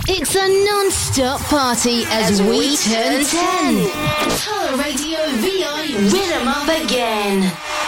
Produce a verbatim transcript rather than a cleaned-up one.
It's a non-stop party as we turn ten. Color Radio V I Rhythm Up Again.